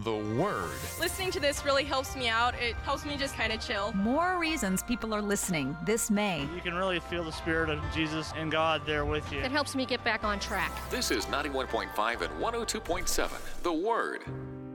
The Word. Listening to this really helps me out. It helps me just kind of chill. More reasons people are listening this May. You can really feel the Spirit of Jesus and God there with you. It helps me get back on track. This is 91.5 and 102.7 The Word.